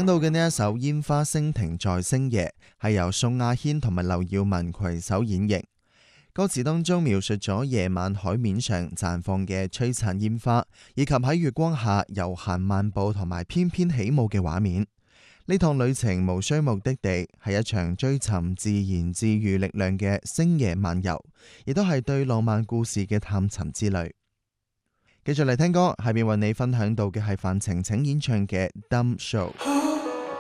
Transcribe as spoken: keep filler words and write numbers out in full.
聽到嘅呢一首《煙花聲停在星夜》，係由宋亞軒同埋劉耀文攜手演繹。歌詞當中描述咗夜晚海面上綻放嘅璀璨煙花，以及喺月光下悠閒漫步同埋翩翩起舞嘅畫面。呢趟旅程無需目的地，係一場追尋自然治愈力量嘅星夜漫遊，亦都係對浪漫故事嘅探尋之旅。繼續嚟聽歌，下面為你分享到嘅係范晴晴演唱嘅《Dumb Show》。